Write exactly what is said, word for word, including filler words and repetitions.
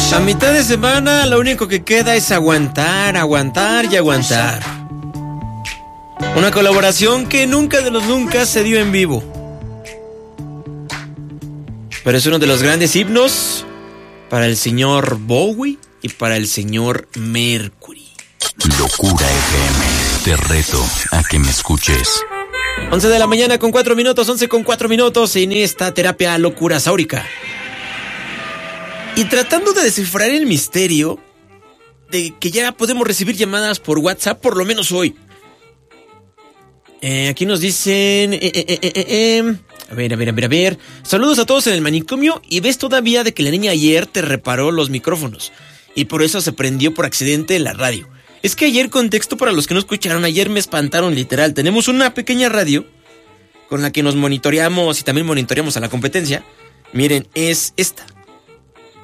A mitad de semana lo único que queda es aguantar, aguantar y aguantar. Una colaboración que nunca de los nunca se dio en vivo. Pero es uno de los grandes himnos para el señor Bowie y para el señor Mercury. Locura F M, te reto a que me escuches. once de la mañana con cuatro minutos, once con cuatro minutos en esta terapia locura sáurica. Y tratando de descifrar el misterio de que ya podemos recibir llamadas por WhatsApp, por lo menos hoy. Eh, aquí nos dicen... Eh, eh, eh, eh, eh, a ver, a ver, a ver, a ver. Saludos a todos en el manicomio. Y ves todavía de que la niña ayer te reparó los micrófonos. Y por eso se prendió por accidente la radio. Es que ayer, contexto para los que no escucharon, ayer me espantaron literal. Tenemos una pequeña radio con la que nos monitoreamos y también monitoreamos a la competencia. Miren, es esta.